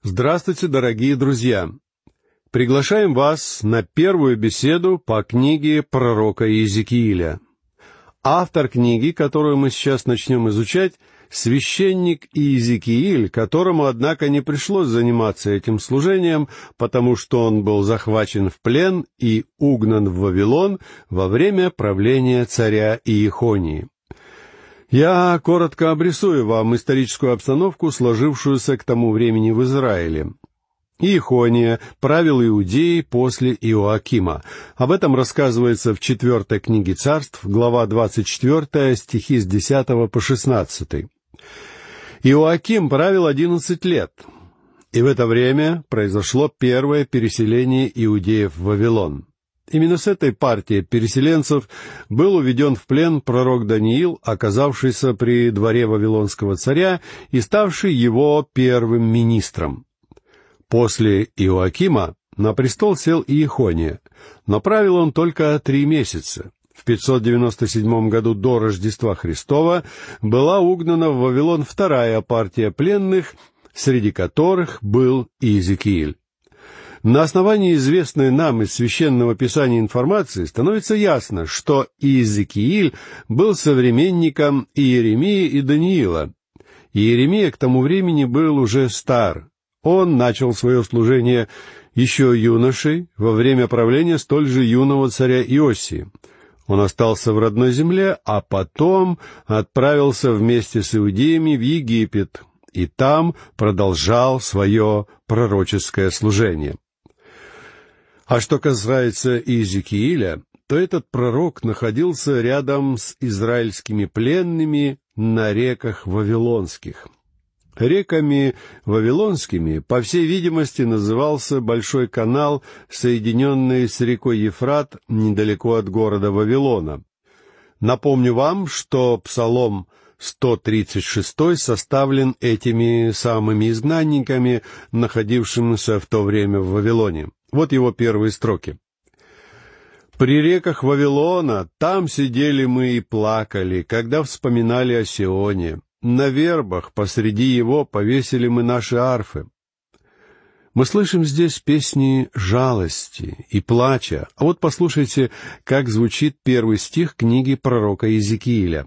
Здравствуйте, дорогие друзья! Приглашаем вас на первую беседу по книге пророка Иезекииля. Автор книги, которую мы сейчас начнем изучать, священник Иезекииль, которому, однако, не пришлось заниматься этим служением, потому что он был захвачен в плен и угнан в Вавилон во время правления царя Иехонии. Я коротко обрисую вам историческую обстановку, сложившуюся к тому времени в Израиле. Иехония правил Иудеей после Иоакима. Об этом рассказывается в 4 книге Царств, глава 24, стихи с 10 по 16. Иоаким правил 11 лет, и в это время произошло первое переселение иудеев в Вавилон. Именно с этой партией переселенцев был уведен в плен пророк Даниил, оказавшийся при дворе вавилонского царя и ставший его первым министром. После Иоакима на престол сел Иехония, но правил он только 3 месяца. В 597 году до Рождества Христова была угнана в Вавилон вторая партия пленных, среди которых был Иезекииль. На основании известной нам из Священного Писания информации становится ясно, что Иезекииль был современником Иеремии и Даниила. Иеремия к тому времени был уже стар. Он начал свое служение еще юношей во время правления столь же юного царя Иосии. Он остался в родной земле, а потом отправился вместе с иудеями в Египет, и там продолжал свое пророческое служение. А что касается Иезекииля, то этот пророк находился рядом с израильскими пленными на реках вавилонских. Реками вавилонскими, по всей видимости, назывался Большой канал, соединенный с рекой Ефрат недалеко от города Вавилона. Напомню вам, что Псалом 136 составлен этими самыми изгнанниками, находившимися в то время в Вавилоне. Вот его первые строки. «При реках Вавилона там сидели мы и плакали, когда вспоминали о Сионе. На вербах посреди его повесили мы наши арфы». Мы слышим здесь песни жалости и плача. А вот послушайте, как звучит первый стих книги пророка Иезекииля.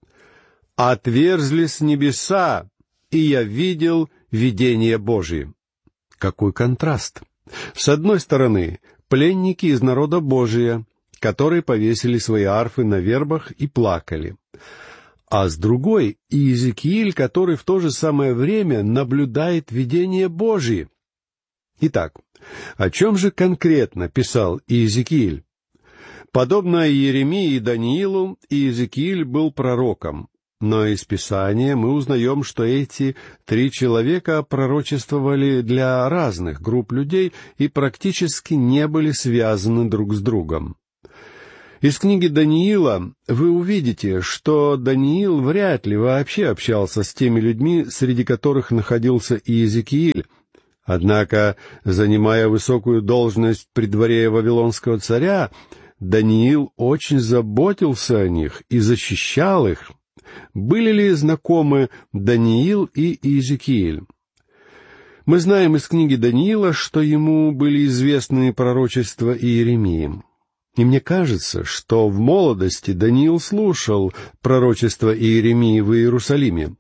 «Отверзлись небеса, и я видел видение Божие». Какой контраст! С одной стороны, пленники из народа Божия, которые повесили свои арфы на вербах и плакали. А с другой — Иезекииль, который в то же самое время наблюдает видение Божие. Итак, о чем же конкретно писал Иезекииль? Подобно Иеремии и Даниилу, Иезекииль был пророком. Но из Писания мы узнаем, что эти 3 человека пророчествовали для разных групп людей и практически не были связаны друг с другом. Из книги Даниила вы увидите, что Даниил вряд ли вообще общался с теми людьми, среди которых находился Иезекииль. Однако, занимая высокую должность при дворе вавилонского царя, Даниил очень заботился о них и защищал их. Были ли знакомы Даниил и Иезекииль? Мы знаем из книги Даниила, что ему были известны пророчества Иеремии. И мне кажется, что в молодости Даниил слушал пророчества Иеремии в Иерусалиме.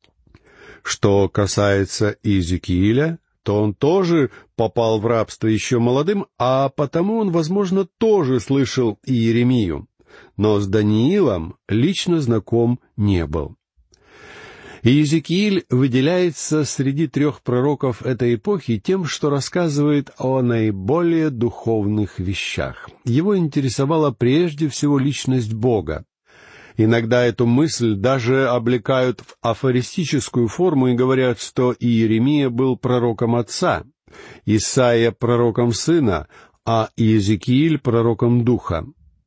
Что касается Иезекииля, то он тоже попал в рабство еще молодым, а потому он, возможно, тоже слышал Иеремию. Но с Даниилом лично знаком не был. Иезекииль выделяется среди 3 пророков этой эпохи тем, что рассказывает о наиболее духовных вещах. Его интересовала прежде всего личность Бога. Иногда эту мысль даже облекают в афористическую форму и говорят, что Иеремия был пророком отца, Исаия — пророком сына, а Иезекииль — пророком духа.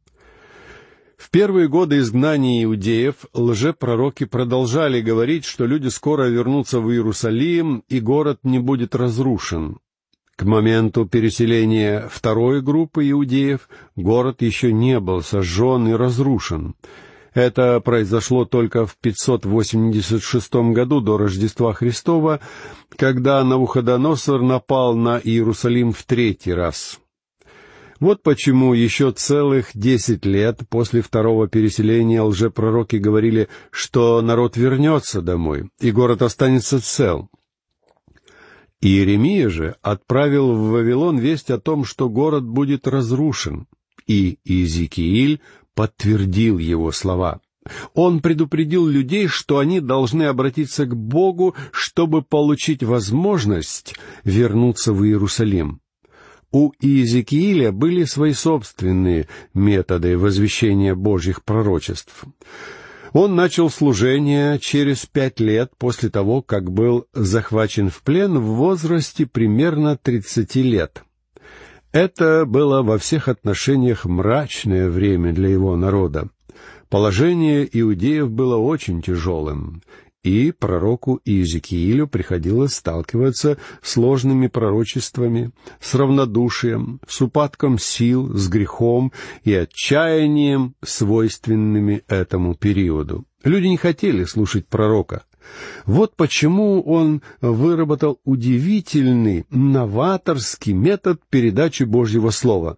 В первые годы изгнания иудеев лжепророки продолжали говорить, что люди скоро вернутся в Иерусалим, и город не будет разрушен. К моменту переселения второй группы иудеев город еще не был сожжен и разрушен. Это произошло только в 586 году до Рождества Христова, когда Навуходоносор напал на Иерусалим в 3-й раз. Вот почему еще целых 10 лет после второго переселения лжепророки говорили, что народ вернется домой, и город останется цел. Иеремия же отправил в Вавилон весть о том, что город будет разрушен, и Иезекииль подтвердил его слова. Он предупредил людей, что они должны обратиться к Богу, чтобы получить возможность вернуться в Иерусалим. У Иезекииля были свои собственные методы возвещения Божьих пророчеств. Он начал служение через 5 лет после того, как был захвачен в плен в возрасте примерно 30 лет. Это было во всех отношениях мрачное время для его народа. Положение иудеев было очень тяжелым, и пророку Иезекиилю приходилось сталкиваться с ложными пророчествами, с равнодушием, с упадком сил, с грехом и отчаянием, свойственными этому периоду. Люди не хотели слушать пророка. Вот почему он выработал удивительный, новаторский метод передачи Божьего Слова.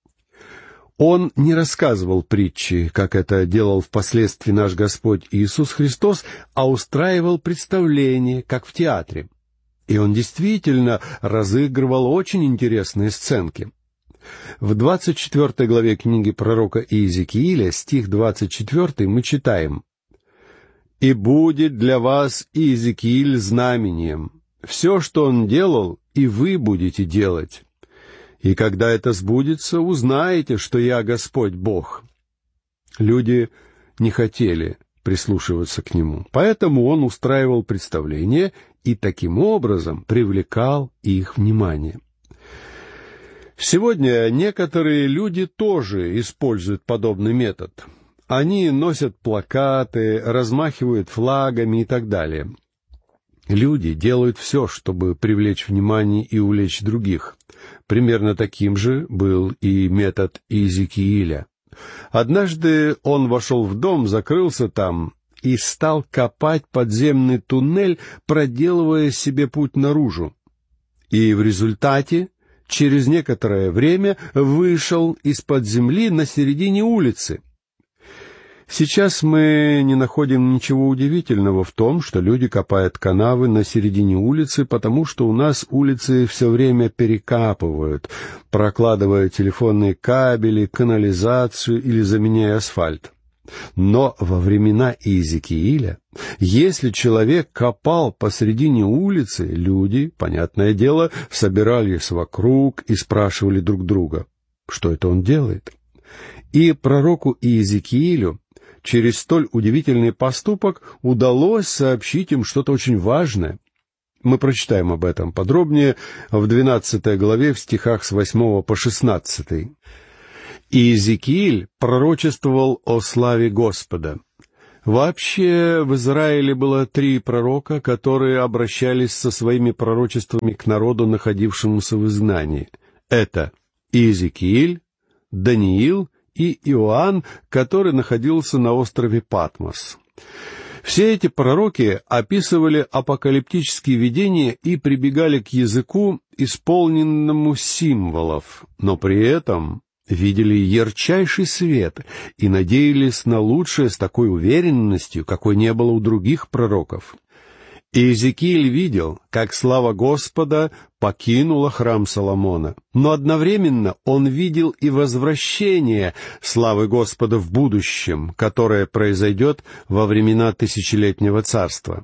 Он не рассказывал притчи, как это делал впоследствии наш Господь Иисус Христос, а устраивал представление, как в театре. И он действительно разыгрывал очень интересные сценки. В 24 главе книги пророка Иезекииля, стих 24, мы читаем: «И будет для вас Иезекииль знамением. Все, что он делал, и вы будете делать. И когда это сбудется, узнаете, что я Господь Бог». Люди не хотели прислушиваться к нему, поэтому он устраивал представления и таким образом привлекал их внимание. Сегодня некоторые люди тоже используют подобный метод. Они носят плакаты, размахивают флагами и так далее. Люди делают все, чтобы привлечь внимание и увлечь других. Примерно таким же был и метод Иезекииля. Однажды он вошел в дом, закрылся там и стал копать подземный туннель, проделывая себе путь наружу. И в результате, через некоторое время, вышел из-под земли на середине улицы. Сейчас мы не находим ничего удивительного в том, что люди копают канавы на середине улицы, потому что у нас улицы все время перекапывают, прокладывая телефонные кабели, канализацию или заменяя асфальт. Но во времена Иезекииля, если человек копал посредине улицы, люди, понятное дело, собирались вокруг и спрашивали друг друга, что это он делает. И пророку Иезекиилю через столь удивительный поступок удалось сообщить им что-то очень важное. Мы прочитаем об этом подробнее в 12 главе в стихах с 8 по 16. Иезекииль пророчествовал о славе Господа. Вообще в Израиле было 3 пророка, которые обращались со своими пророчествами к народу, находившемуся в изгнании. Это Иезекииль, Даниил и Иоанн, который находился на острове Патмос. Все эти пророки описывали апокалиптические видения и прибегали к языку, исполненному символов, но при этом видели ярчайший свет и надеялись на лучшее с такой уверенностью, какой не было у других пророков. Иезекииль видел, как слава Господа покинула храм Соломона, но одновременно он видел и возвращение славы Господа в будущем, которое произойдет во времена тысячелетнего царства.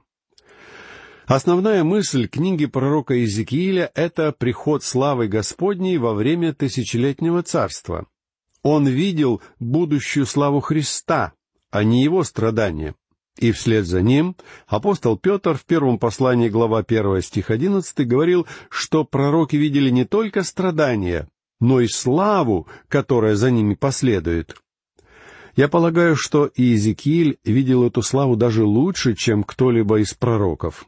Основная мысль книги пророка Иезекииля — это приход славы Господней во время тысячелетнего царства. Он видел будущую славу Христа, а не его страдания. И вслед за ним апостол Петр в первом послании, глава 1, стих 11, говорил, что пророки видели не только страдания, но и славу, которая за ними последует. Я полагаю, что Иезекииль видел эту славу даже лучше, чем кто-либо из пророков.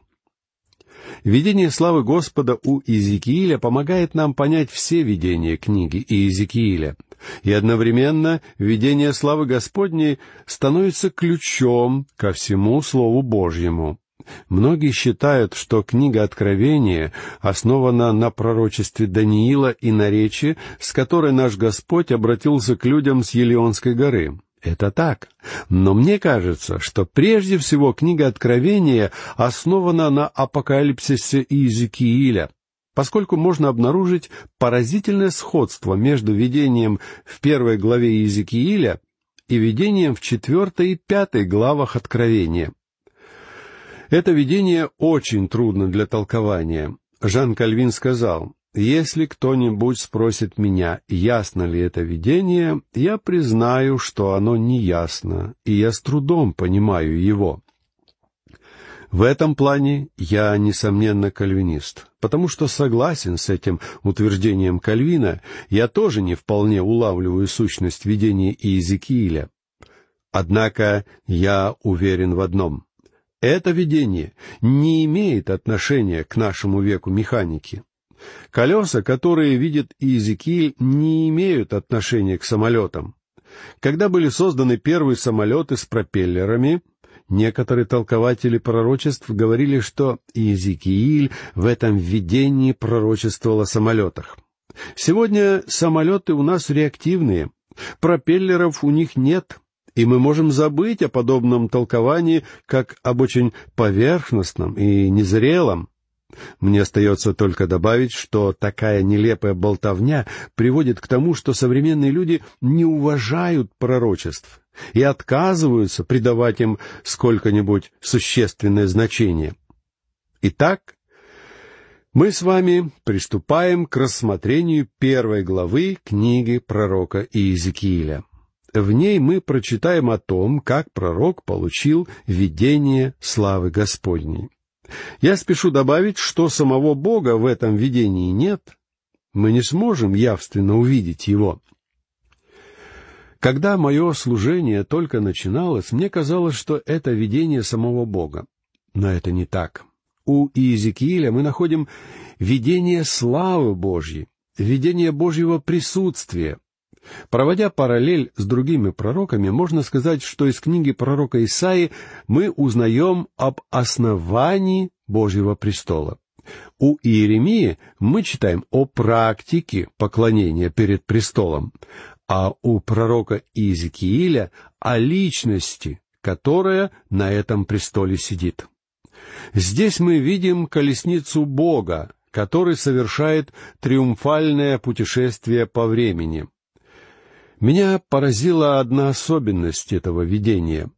Видение славы Господа у Иезекииля помогает нам понять все видения книги Иезекииля. И одновременно видение славы Господней становится ключом ко всему Слову Божьему. Многие считают, что книга Откровения основана на пророчестве Даниила и наречии, с которой наш Господь обратился к людям с Елеонской горы. Это так. Но мне кажется, что прежде всего книга Откровения основана на апокалипсисе Иезекииля, поскольку можно обнаружить поразительное сходство между видением в 1 главе Иезекииля и видением в 4 и 5 главах Откровения. Это видение очень трудно для толкования. Жан Кальвин сказал: «Если кто-нибудь спросит меня, ясно ли это видение, я признаю, что оно не ясно, и я с трудом понимаю его». В этом плане я, несомненно, кальвинист, потому что согласен с этим утверждением Кальвина, я тоже не вполне улавливаю сущность видения Иезекииля. Однако я уверен в одном: это видение не имеет отношения к нашему веку механики. Колеса, которые видит Иезекииль, не имеют отношения к самолетам. Когда были созданы первые самолеты с пропеллерами, некоторые толкователи пророчеств говорили, что Иезекииль в этом видении пророчествовал о самолетах. Сегодня самолеты у нас реактивные, пропеллеров у них нет, и мы можем забыть о подобном толковании, как об очень поверхностном и незрелом. Мне остается только добавить, что такая нелепая болтовня приводит к тому, что современные люди не уважают пророчеств и отказываются придавать им сколько-нибудь существенное значение. Итак, мы с вами приступаем к рассмотрению 1 главы книги пророка Иезекииля. В ней мы прочитаем о том, как пророк получил видение славы Господней. Я спешу добавить, что самого Бога в этом видении нет. Мы не сможем явственно увидеть Его. Когда мое служение только начиналось, мне казалось, что это видение самого Бога. Но это не так. У Иезекииля мы находим видение славы Божьей, видение Божьего присутствия. Проводя параллель с другими пророками, можно сказать, что из книги пророка Исаии мы узнаем об основании Божьего престола. У Иеремии мы читаем о практике поклонения перед престолом, а у пророка Иезекииля о личности, которая на этом престоле сидит. Здесь мы видим колесницу Бога, который совершает триумфальное путешествие по времени. Меня поразила одна особенность этого видения.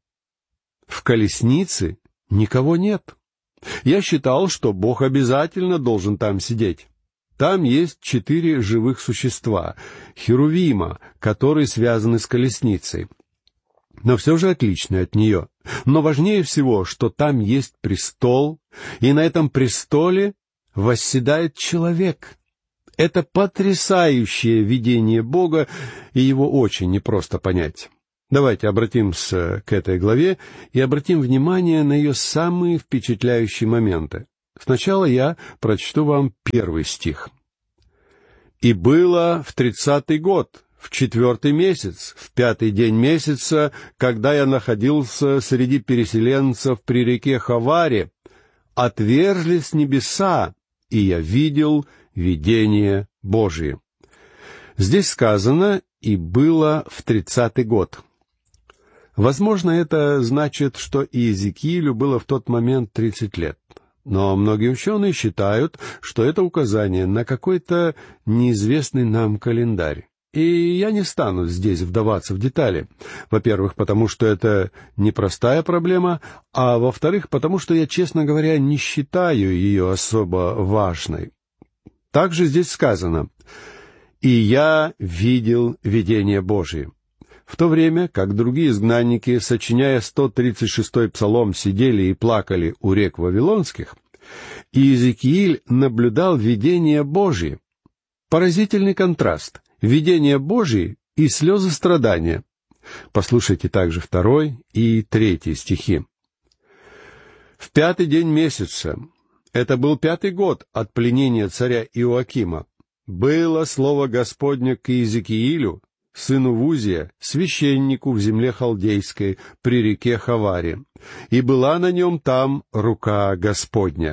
В колеснице никого нет. Я считал, что Бог обязательно должен там сидеть. Там есть 4 живых существа, херувима, которые связаны с колесницей, но все же отличны от нее. Но важнее всего, что там есть престол, и на этом престоле восседает человек. Это потрясающее видение Бога, и его очень непросто понять. Давайте обратимся к этой главе и обратим внимание на ее самые впечатляющие моменты. Сначала я прочту вам 1 стих. «И было в 30-й год, в 4-й месяц, в 5-й день месяца, когда я находился среди переселенцев при реке Хаваре, отверзлись небеса, и я видел видение Божие». Здесь сказано «и было в 30-й год». Возможно, это значит, что Иезекиилю было в тот момент 30 лет. Но многие ученые считают, что это указание на какой-то неизвестный нам календарь. И я не стану здесь вдаваться в детали. Во-первых, потому что это непростая проблема, а во-вторых, потому что я, честно говоря, не считаю ее особо важной. Также здесь сказано «И я видел видение Божие». В то время, как другие изгнанники, сочиняя 136-й псалом, сидели и плакали у рек Вавилонских, Иезекииль наблюдал видение Божие. Поразительный контраст — видение Божие и слезы страдания. Послушайте также 2 и 3 стихи. «В 5-й день месяца, это был 5-й год от пленения царя Иоакима, было слово Господне к Иезекиилю, сыну Вузия, священнику в земле халдейской, при реке Хаваре, и была на нем там рука Господня».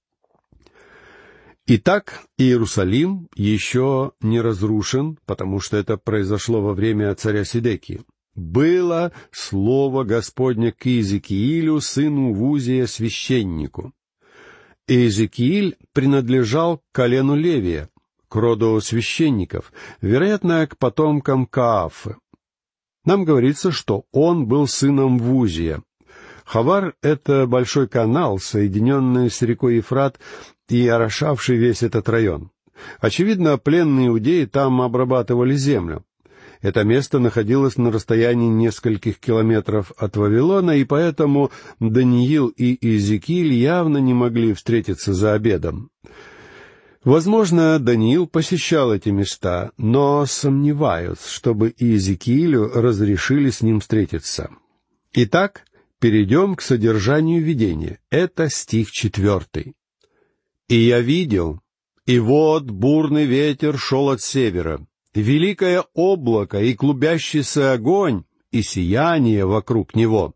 Итак, Иерусалим еще не разрушен, потому что это произошло во время царя Сидекии. Было слово Господне к Иезекиилю, сыну Вузия, священнику. Иезекииль принадлежал к колену Левия, к роду священников, вероятно, к потомкам Каафы. Нам говорится, что он был сыном Вузия. Хавар — это большой канал, соединенный с рекой Ефрат и орошавший весь этот район. Очевидно, пленные иудеи там обрабатывали землю. Это место находилось на расстоянии нескольких километров от Вавилона, и поэтому Даниил и Иезекииль явно не могли встретиться за обедом. Возможно, Даниил посещал эти места, но сомневаюсь, чтобы Иезекиилю разрешили с ним встретиться. Итак, перейдем к содержанию видения. Это стих 4. «И я видел, и вот бурный ветер шел от севера, великое облако и клубящийся огонь, и сияние вокруг него.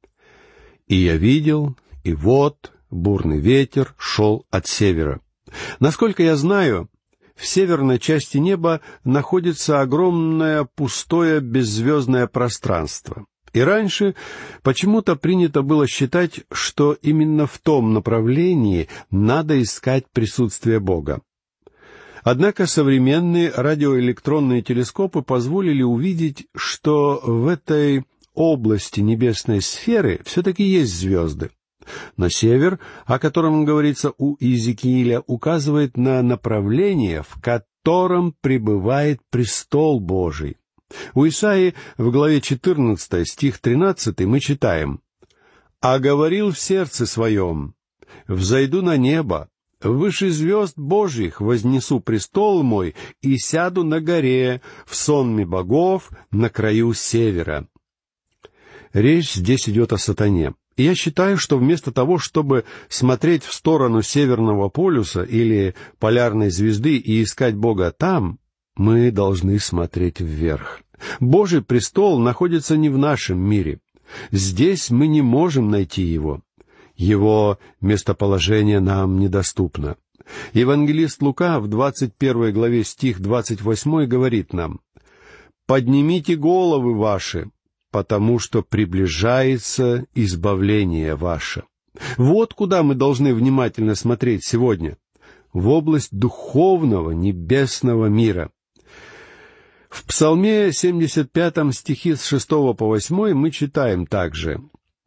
И я видел, и вот бурный ветер шел от севера». Насколько я знаю, в северной части неба находится огромное пустое беззвездное пространство. И раньше почему-то принято было считать, что именно в том направлении надо искать присутствие Бога. Однако современные радиоэлектронные телескопы позволили увидеть, что в этой области небесной сферы все-таки есть звезды. Но север, о котором говорится у Иезекииля, указывает на направление, в котором пребывает престол Божий. У Исаии в главе 14, стих 13 мы читаем: «А говорил в сердце своем: взойду на небо, выше звезд Божьих вознесу престол мой и сяду на горе, в сонме богов на краю севера». Речь здесь идет о сатане. И я считаю, что вместо того, чтобы смотреть в сторону Северного полюса или полярной звезды и искать Бога там, мы должны смотреть вверх. Божий престол находится не в нашем мире. Здесь мы не можем найти его. Его местоположение нам недоступно. Евангелист Лука в 21 главе стих 28 говорит нам: «Поднимите головы ваши, потому что приближается избавление ваше». Вот куда мы должны внимательно смотреть сегодня: в область духовного небесного мира. В Псалме 75 стихе с 6 по 8 мы читаем также: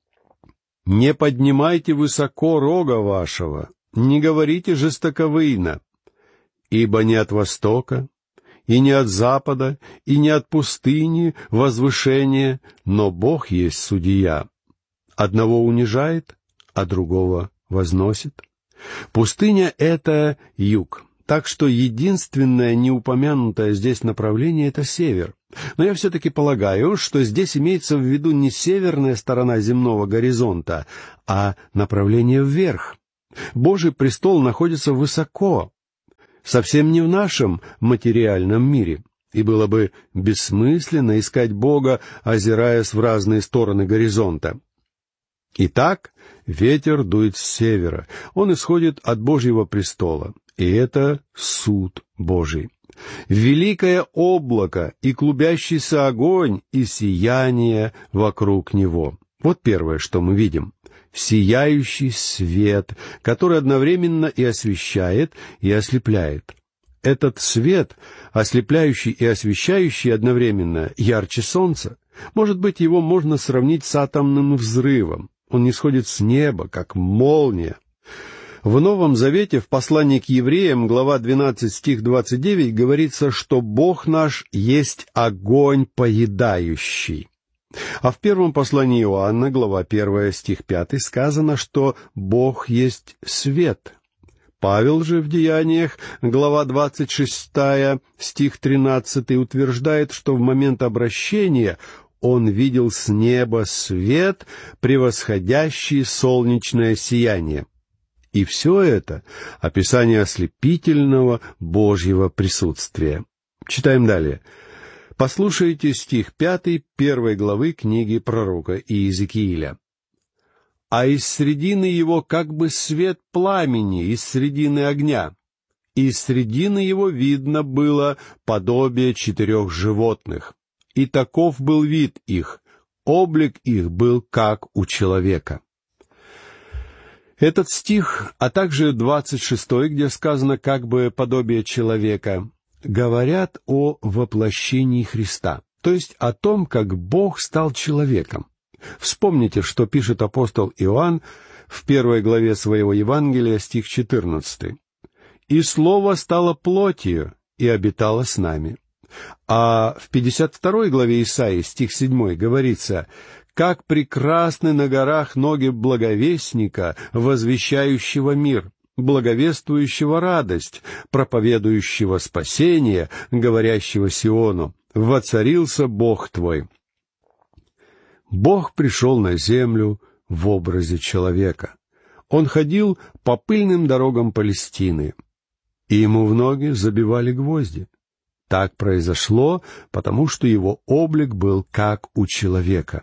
«Не поднимайте высоко рога вашего, не говорите жестоковыйно, ибо не от востока, и не от запада, и не от пустыни возвышение, но Бог есть судья. Одного унижает, а другого возносит». Пустыня — это юг, так что единственное неупомянутое здесь направление — это север. Но я все-таки полагаю, что здесь имеется в виду не северная сторона земного горизонта, а направление вверх. Божий престол находится высоко, совсем не в нашем материальном мире, и было бы бессмысленно искать Бога, озираясь в разные стороны горизонта. Итак, ветер дует с севера, он исходит от Божьего престола, и это суд Божий. Великое облако и клубящийся огонь и сияние вокруг него. Вот первое, что мы видим. Сияющий свет, который одновременно и освещает, и ослепляет. Этот свет, ослепляющий и освещающий одновременно, ярче солнца. Может быть, его можно сравнить с атомным взрывом. Он нисходит с неба, как молния. В Новом Завете, в послании к евреям, глава 12, стих 29, говорится, что Бог наш есть огонь поедающий. А в первом послании Иоанна, глава 1, стих 5, сказано, что Бог есть свет. Павел же в Деяниях, глава 26, стих 13, утверждает, что в момент обращения он видел с неба свет, превосходящий солнечное сияние. И все это — описание ослепительного Божьего присутствия. Читаем далее. Послушайте стих 5 первой главы книги пророка Иезекииля. «А из средины его как бы свет пламени, из средины огня, и из средины его видно было подобие 4 животных, и таков был вид их, облик их был как у человека». Этот стих, а также 26, где сказано «как бы подобие человека», говорят о воплощении Христа, то есть о том, как Бог стал человеком. Вспомните, что пишет апостол Иоанн в 1 главе своего Евангелия, стих 14. «И Слово стало плотью и обитало с нами». А в 52 главе Исаии, стих 7, говорится: «Как прекрасны на горах ноги благовестника, возвещающего мир, благовествующего радость, проповедующего спасение, говорящего Сиону: воцарился Бог твой». Бог пришел на землю в образе человека. Он ходил по пыльным дорогам Палестины, и ему в ноги забивали гвозди. Так произошло, потому что его облик был как у человека.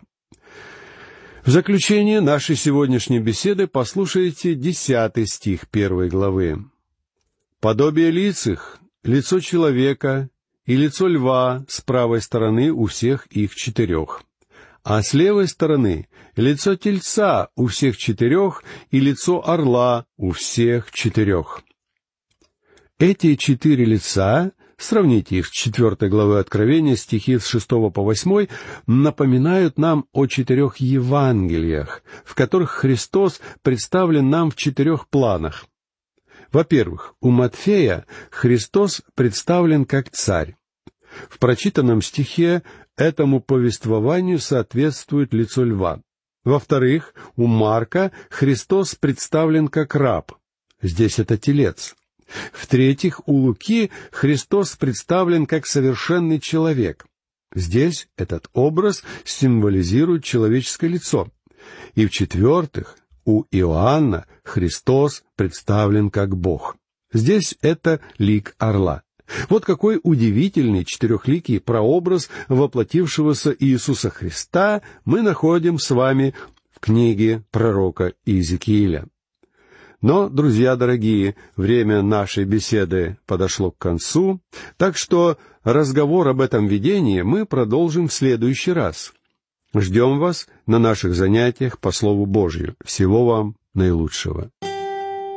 В заключение нашей сегодняшней беседы послушайте 10 стих 1 главы. «Подобие лиц их, лицо человека и лицо льва с правой стороны у всех их 4, а с левой стороны лицо тельца у всех 4 и лицо орла у всех 4. Эти 4 лица, сравните их с 4 главой Откровения, стихи с 6 по 8, напоминают нам о 4 Евангелиях, в которых Христос представлен нам в 4 планах. Во-первых, у Матфея Христос представлен как царь. В прочитанном стихе этому повествованию соответствует лицо льва. Во-вторых, у Марка Христос представлен как раб. Здесь это телец. В-третьих, у Луки Христос представлен как совершенный человек. Здесь этот образ символизирует человеческое лицо. И в-четвертых, у Иоанна Христос представлен как Бог. Здесь это лик орла. Вот какой удивительный четырехликий прообраз воплотившегося Иисуса Христа мы находим с вами в книге пророка Иезекииля. Но, друзья дорогие, время нашей беседы подошло к концу, так что разговор об этом видении мы продолжим в следующий раз. Ждем вас на наших занятиях по Слову Божию. Всего вам наилучшего.